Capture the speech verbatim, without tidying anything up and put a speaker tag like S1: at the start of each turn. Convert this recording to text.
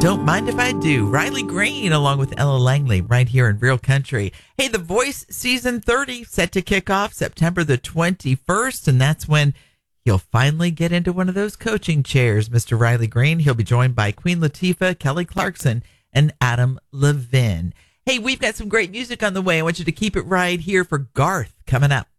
S1: Don't Mind If I Do. Riley Green along with Ella Langley right here in Real Country. Hey, The Voice Season thirty set to kick off September the twenty-first, and that's when he'll finally get into one of those coaching chairs, Mister Riley Green. He'll be joined by Queen Latifah, Kelly Clarkson, and Adam Levine. Hey, we've got some great music on the way. I want you to keep it right here for Garth coming up.